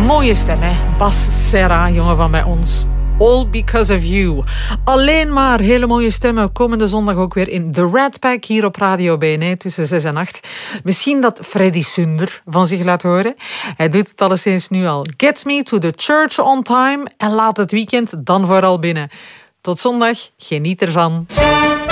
Mooie stem, hè? Bas Serra, jongen van bij ons. All Because of You. Alleen maar hele mooie stemmen. Komende zondag ook weer in The Rat Pack hier op Radio BNE tussen 6 en 8. Misschien dat Freddy Sunder van zich laat horen. Hij doet het alleszins nu al. Get Me to the Church on Time en laat het weekend dan vooral binnen. Tot zondag, geniet ervan.